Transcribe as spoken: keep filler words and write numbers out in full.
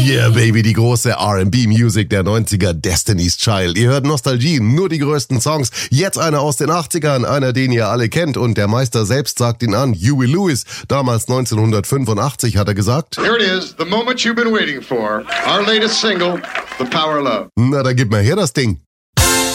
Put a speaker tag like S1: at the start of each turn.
S1: Yeah, Baby, die große R and B-Music der neunziger, Destiny's Child. Ihr hört Nostalgie, nur die größten Songs. Jetzt einer aus den achtzigern, einer, den ihr alle kennt. Und der Meister selbst sagt ihn an, Huey Lewis. Damals neunzehnhundertfünfundachtzig hat er gesagt:
S2: Here it is, the moment you've been waiting for. Our latest single, The Power of Love.
S1: Na, dann gib mal her das Ding.